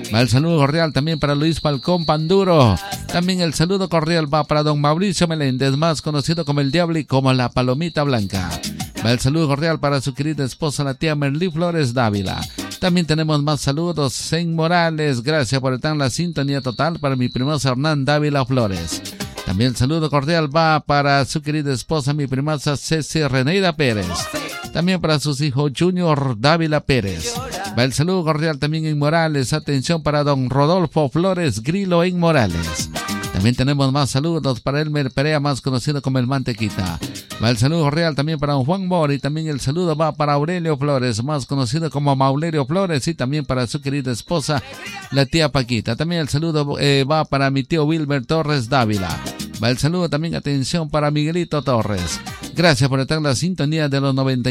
Va el saludo cordial también para Luis Falcón Panduro. También el saludo cordial va para don Mauricio Meléndez, más conocido como el Diablo y como la Palomita Blanca. Va el saludo cordial para su querida esposa, la tía Merlí Flores Dávila. También tenemos más saludos en Morales. Gracias por estar en la sintonía total para mi primaza Hernán Dávila Flores. También el saludo cordial va para su querida esposa, mi primaza Ceci Reneida Pérez. También para sus hijos Junior Dávila Pérez. Va el saludo cordial también en Morales. Atención para don Rodolfo Flores Grilo en Morales. También tenemos más saludos para Elmer Perea, más conocido como el Mantequita. Va el saludo cordial también para don Juan Mori. También el saludo va para Aurelio Flores, más conocido como Maulerio Flores. Y también para su querida esposa, la tía Paquita. También el saludo va para mi tío Wilber Torres Dávila. Va el saludo también, atención, para Miguelito Torres. Gracias por estar en la sintonía de los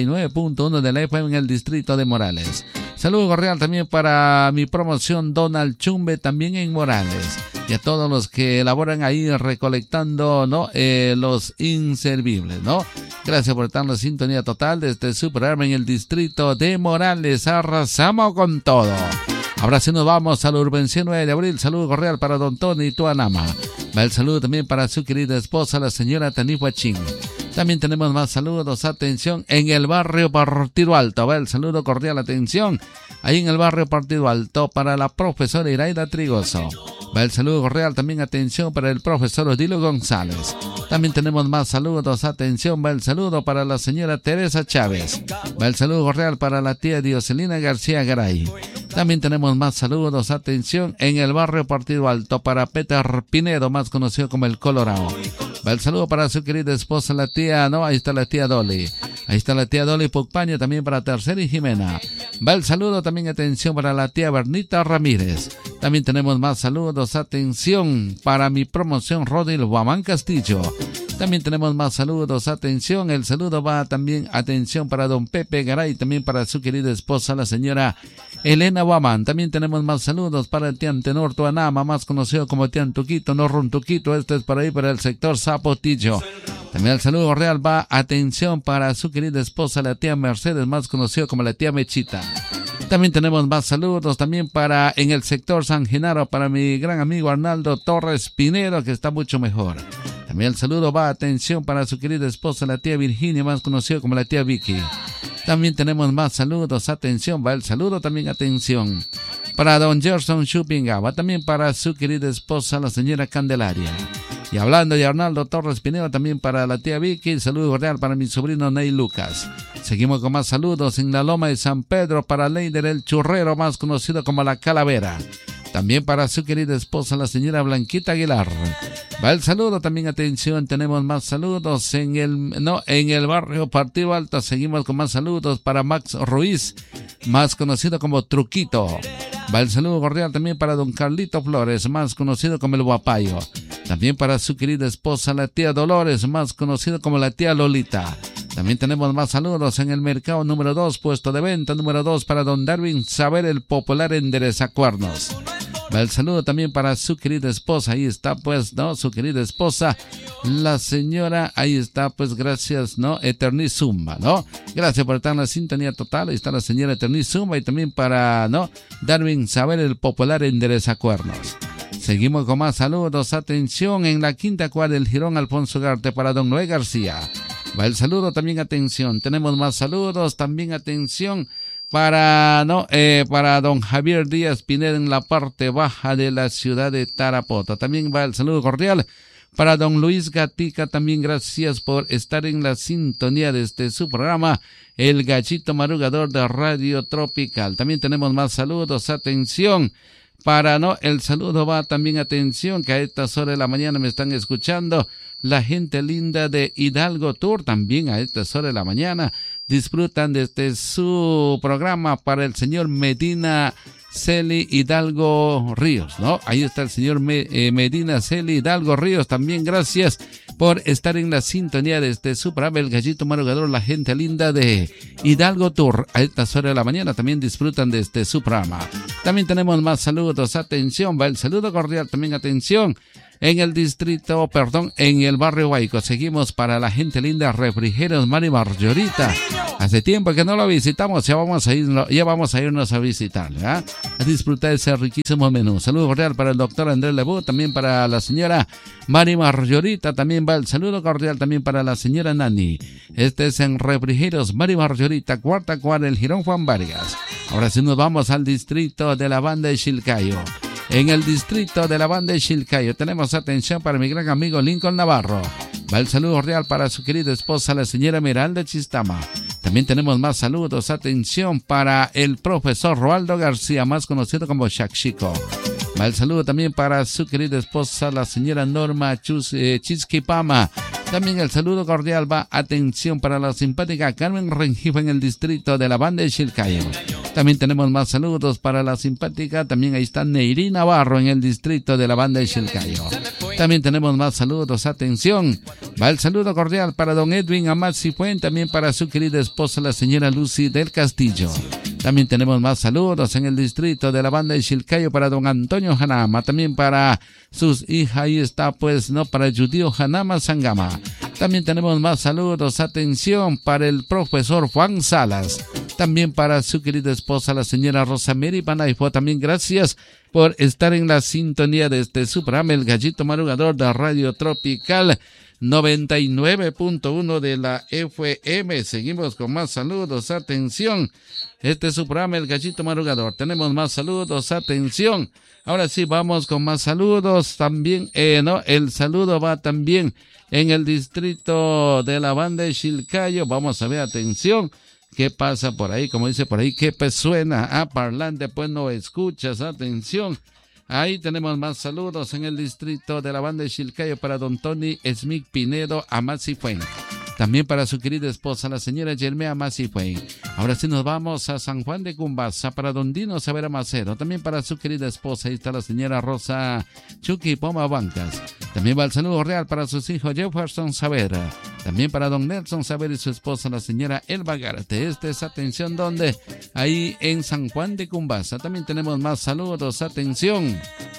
99.1 de la FM en el distrito de Morales. Saludo cordial también para mi promoción Donald Chumbe, también en Morales. Y a todos los que elaboran ahí recolectando, ¿no? Los inservibles, ¿no? Gracias por estar en la sintonía total de este su programa en el distrito de Morales. Arrasamos con todo. Ahora sí nos vamos a la Urbención 9 de Abril. Saludo cordial para don Tony Tuanama. Va el saludo también para su querida esposa, la señora Tanihuachín. También tenemos más saludos, atención, en el barrio Partido Alto. Va el saludo cordial, atención, ahí en el barrio Partido Alto para la profesora Iraida Trigoso. Va el saludo cordial también, atención, para el profesor Odilo González. También tenemos más saludos, atención, va el saludo para la señora Teresa Chávez. Va el saludo cordial para la tía Dioselina García Garay. También tenemos más saludos, atención, en el barrio Partido Alto para Peter Pinedo, más conocido como el Colorado. Va el saludo para su querida esposa, la tía, no, ahí está la tía Dolly. Ahí está la tía Dolly Pucpaño, también para Tercera y Jimena. Va el saludo también, atención, para la tía Bernita Ramírez. También tenemos más saludos, atención, para mi promoción Rodil Guamán Castillo. También tenemos más saludos, atención, el saludo va también, atención, para don Pepe Garay, también para su querida esposa, la señora Elena Guamán. También tenemos más saludos para el Tiantenor Tuanama, más conocido como Tiantuquito, no Runtuquito, este es para ahí, para el sector Zapotillo. También el saludo real va, atención, para su querida esposa, la tía Mercedes, más conocido como la tía Mechita. También tenemos más saludos también para en el sector San Genaro, para mi gran amigo Arnaldo Torres Pinedo, que está mucho mejor. También el saludo va, atención, para su querida esposa, la tía Virginia, más conocido como la tía Vicky. También tenemos más saludos, atención, va el saludo también, atención, para don Gerson Shupinga, va también para su querida esposa, la señora Candelaria. Y hablando de Arnaldo Torres Pinedo, también para la tía Vicky, saludo cordial para mi sobrino Ney Lucas. Seguimos con más saludos en la Loma de San Pedro para Leider el Churrero, más conocido como la Calavera. También para su querida esposa, la señora Blanquita Aguilar. Va el saludo también, atención, tenemos más saludos en el barrio Partido Alto. Seguimos con más saludos para Max Ruiz, más conocido como Truquito. Va el saludo cordial también para don Carlito Flores, más conocido como el Guapayo. También para su querida esposa, la tía Dolores, más conocido como la tía Lolita. También tenemos más saludos en el mercado número 2, puesto de venta número 2 para don Darwin Saber, el popular enderezacuernos. Va el saludo también para su querida esposa, ahí está pues, ¿no? Su querida esposa, la señora, ahí está pues, gracias, ¿no? Eterniz Zumba, ¿no? Gracias por estar en la sintonía total, ahí está la señora Eterniz Zumba y también para, ¿no? Darwin Saber, el popular enderezacuernos. Seguimos con más saludos, atención, en la quinta cuadra del Jirón Alfonso Garte para don Noé García. Va el saludo también, atención, tenemos más saludos, también atención, para don Javier Díaz Pineda en la parte baja de la ciudad de Tarapoto. También va el saludo cordial para don Luis Gatica, también gracias por estar en la sintonía de su programa, El Gallito Madrugador de Radio Tropical. También tenemos más saludos, atención, el saludo va también, atención, que a estas horas de la mañana me están escuchando la gente linda de Hidalgo Tour, también a estas horas de la mañana disfrutan de su programa para el señor Medina Celi Hidalgo Ríos, ¿no? Ahí está el señor Medina Celi Hidalgo Ríos, también gracias por estar en la sintonía de su programa, El Gallito Madrugador, la gente linda de Hidalgo Tour, a estas horas de la mañana también disfrutan de su programa. También tenemos más saludos, atención, va el saludo cordial, también atención, en el barrio Guayco. Seguimos para la gente linda, Refrigerios Mari Margarita. Hace tiempo que no lo visitamos, ya vamos a irnos a visitarle, ¿eh? A disfrutar ese riquísimo menú. Saludo cordial para el doctor Andrés Lebú, también para la señora Mari Margarita, también va el saludo cordial también para la señora Nani. Este es en Refrigerios Mari Margarita, cuarta cuadra, el Jirón Juan Vargas. Ahora sí nos vamos al distrito de la Banda de Chilcayo. En el distrito de la Banda de Chilcayo tenemos atención para mi gran amigo Lincoln Navarro. Va el saludo cordial para su querida esposa, la señora Miralda Chistama. También tenemos más saludos, atención para el profesor Roaldo García, más conocido como Shakshiko. Va el saludo también para su querida esposa, la señora Norma Chisquipama. También el saludo cordial va, atención para la simpática Carmen Rengifo en el distrito de la Banda de Chilcayo. También tenemos más saludos para la simpática, también ahí está Neyri Navarro en el distrito de la Banda de Chilcayo. También tenemos más saludos, atención, va el saludo cordial para don Edwin Amat Cifuen, también para su querida esposa, la señora Lucy del Castillo. También tenemos más saludos en el distrito de la Banda de Chilcayo para don Antonio Hanama, también para sus hijas, ahí está pues, ¿no? Para Judío Hanama Sangama. También tenemos más saludos, atención, para el profesor Juan Salas, también para su querida esposa, la señora Rosamary Panaifo. También gracias por estar en la sintonía de su programa, El Gallito Madrugador de Radio Tropical 99.1 de la FM. Seguimos con más saludos, atención. Este es su programa, El Gallito Madrugador. Tenemos más saludos, atención. Ahora sí, vamos con más saludos. También, el saludo va también en el distrito de la Banda de Chilcayo. Vamos a ver, atención. ¿Qué pasa por ahí? Como dice por ahí, ¿qué suena? Parlante, pues no escuchas, atención. Ahí tenemos más saludos en el distrito de la Banda de Chilcayo para don Tony Smith Pinedo Amasifuen. También para su querida esposa, la señora Yelmea Amasifuen. Ahora sí nos vamos a San Juan de Cumbasa para don Dino Savera Macero. También para su querida esposa, ahí está la señora Rosa Chucky Poma Bancas. También va el saludo real para sus hijos Jefferson Savera. También para don Nelson Savera y su esposa, la señora Elba Garte. Esta es atención donde ahí en San Juan de Cumbasa. También tenemos más saludos, atención.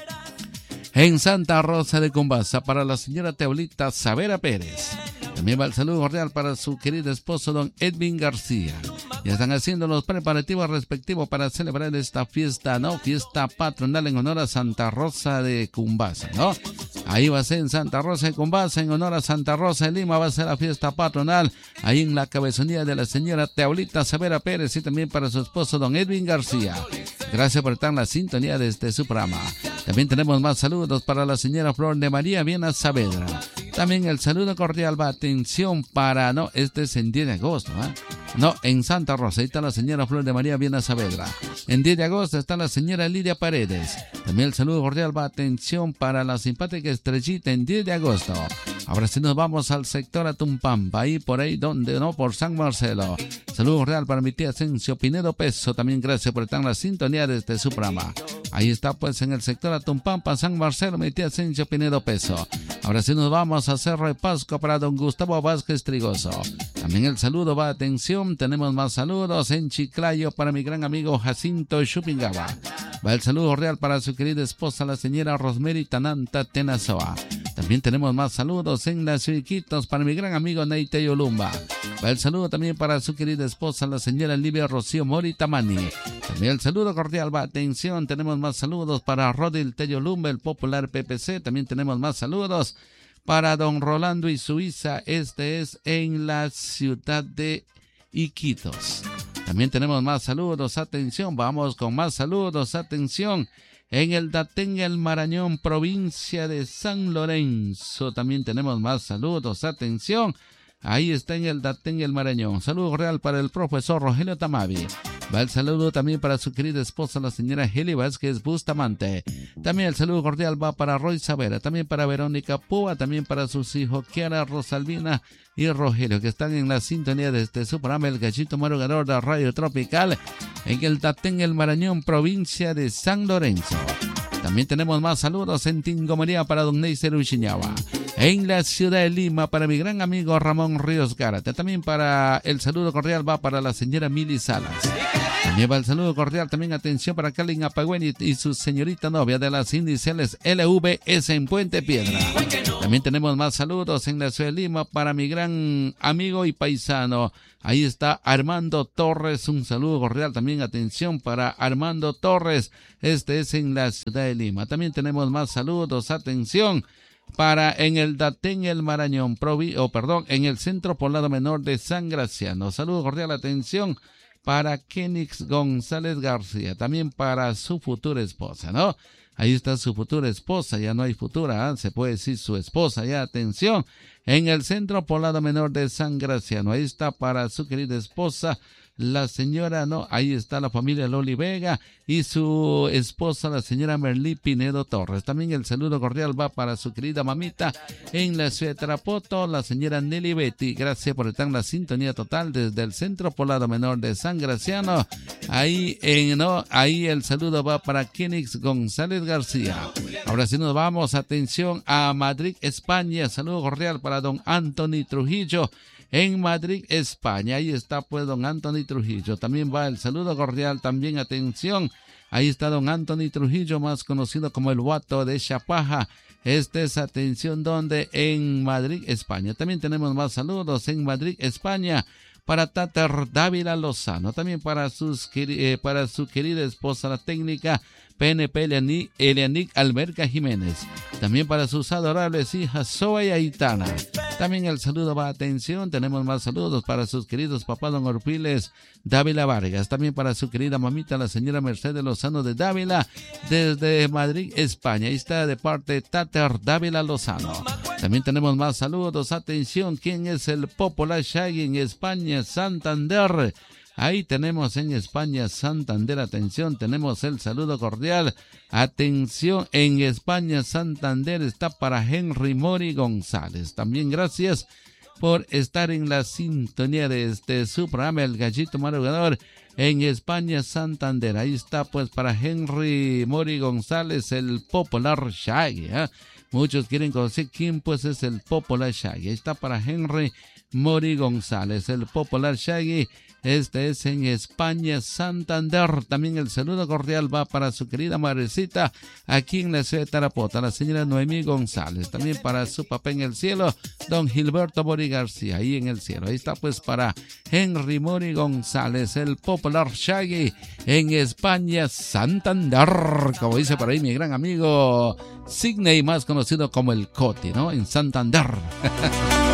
En Santa Rosa de Cumbasa para la señora Teolita Savera Pérez. También va el saludo cordial para su querido esposo, don Edwin García. Ya están haciendo los preparativos respectivos para celebrar esta fiesta, ¿no? Fiesta patronal en honor a Santa Rosa de Cumbasa, ¿no? Ahí va a ser en Santa Rosa de Cumbasa, en honor a Santa Rosa de Lima, va a ser la fiesta patronal, ahí en la cabezonía de la señora Teolita Savera Pérez y también para su esposo, don Edwin García. Gracias por estar en la sintonía de su programa. También tenemos más saludos para la señora Flor de María Viena Saavedra. También el saludo cordial va, atención para, este es en 10 de agosto, en Santa Rosa, ahí está la señora Flor de María Viena Saavedra. En 10 de agosto está la señora Lidia Paredes. También el saludo cordial va, atención para la simpática Estrellita en 10 de agosto. Ahora sí nos vamos al sector Atumpampa, ahí por ahí donde, por San Marcelo. Saludo cordial para mi tía Asensio Pinedo Peso, también gracias por estar en la sintonía de su programa. Ahí está pues en el sector Atumpampa, San Marcelo, mi tía Asensio Pinedo Peso. Ahora sí nos vamos a Cerro de Pasco para don Gustavo Vázquez Trigoso. También el saludo va, atención, tenemos más saludos en Chiclayo para mi gran amigo Jacinto Chupingaba. Va el saludo real para su querida esposa, la señora Rosemary Tananta Tenazoa. También tenemos más saludos en Las Chiquitos para mi gran amigo Neite Yolumba. Va el saludo también para su querida esposa, la señora Livia Rocío Mori Tamani. También el saludo cordial va, atención, tenemos más saludos para Rodil Teyolumba, el popular PPC. También tenemos más saludos para don Rolando y Suiza, este es en la ciudad de Iquitos. También tenemos más saludos, atención, vamos con más saludos, atención. En el Datén, el Marañón, provincia de San Lorenzo. También tenemos más saludos, atención. Ahí está en el Datén, el Marañón. Saludo real para el profesor Rogelio Tamavi. Va el saludo también para su querida esposa, la señora Heli Vázquez Bustamante. También el saludo cordial va para Roy Savera, también para Verónica Púa, también para sus hijos Kiara, Rosalvina y Rogelio, que están en la sintonía de su programa El Gallito Madrugador de Radio Tropical en el Datén, el Marañón, provincia de San Lorenzo. También tenemos más saludos en Tingomería para don Neiser Uchiñaba. En la ciudad de Lima para mi gran amigo Ramón Ríos Gárate. También para el saludo cordial va para la señora Mili Salas. Lleva el saludo cordial, también atención para Kalin Apagüen y su señorita novia de las iniciales LVS en Puente Piedra. También tenemos más saludos en la ciudad de Lima para mi gran amigo y paisano. Ahí está Armando Torres, un saludo cordial, también atención para Armando Torres, este es en la ciudad de Lima. También tenemos más saludos, atención, para en el Datén El Marañón, en el Centro Poblado Menor de San Graciano. Saludo cordial, atención para Kenix González García, también para su futura esposa, ¿no? Ahí está su futura esposa, ya no hay futura, se puede decir su esposa, ya atención, en el Centro Poblado Menor de San Graciano, ahí está para su querida esposa, la señora, no, ahí está la familia Loli Vega y su esposa, la señora Merlí Pinedo Torres. También el saludo cordial va para su querida mamita en la ciudad de Tarapoto, la señora Nelly Betty. Gracias por estar en la sintonía total desde el Centro Poblado Menor de San Graciano. Ahí el saludo va para Kenix González García. Ahora sí nos vamos, atención, a Madrid, España. Saludo cordial para don Anthony Trujillo en Madrid, España. Ahí está pues don Anthony Trujillo. También va el saludo cordial, también atención. Ahí está don Anthony Trujillo, más conocido como el Guato de Chapaja. Este es atención donde en Madrid, España. También tenemos más saludos en Madrid, España para Tater Dávila Lozano. También para su querida esposa, la técnica PNP Elianic Alberca Jiménez. También para sus adorables hijas Zoe y Aitana. También el saludo va, atención, tenemos más saludos para sus queridos papás don Orpiles Dávila Vargas. También para su querida mamita, la señora Mercedes Lozano de Dávila, desde Madrid, España. Ahí está de parte de Tater Dávila Lozano. También tenemos más saludos, atención, ¿quién es el Popular Shaggy en España, Santander? Ahí tenemos en España, Santander, atención, tenemos el saludo cordial. Atención, en España, Santander está para Henry Mori González. También gracias por estar en la sintonía de su programa, El Gallito Madrugador, en España, Santander. Ahí está pues para Henry Mori González, el Popular Shaggy, ¿eh? Muchos quieren conocer quién pues es el Popular Shaggy. Ahí está para Henry Mori González, el Popular Shaggy. Este es en España, Santander. También el saludo cordial va para su querida madrecita aquí en la ciudad de Tarapoto, la señora Noemí González. También para su papá en el cielo, don Gilberto Mori García, ahí en el cielo. Ahí está pues para Henry Mori González, el Popular Shaggy en España, Santander. Como dice por ahí mi gran amigo Sidney, más conocido como el Coti, ¿no? En Santander.